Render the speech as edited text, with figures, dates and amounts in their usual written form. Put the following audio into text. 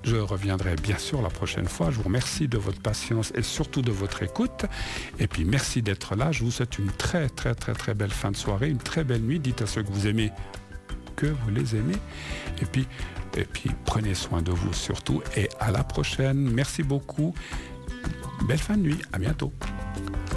Je reviendrai bien sûr la prochaine fois. Je vous remercie de votre patience et surtout de votre écoute. Et puis merci d'être là. Je vous souhaite une très très très très belle fin de soirée, une très belle nuit. Dites à ceux que vous aimez que vous les aimez. Et puis prenez soin de vous surtout. Et à la prochaine. Merci beaucoup. Belle fin de nuit. À bientôt.